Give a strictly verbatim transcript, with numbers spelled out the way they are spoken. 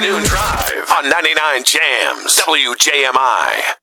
Afternoon Drive on ninety-nine Jams, W J M I.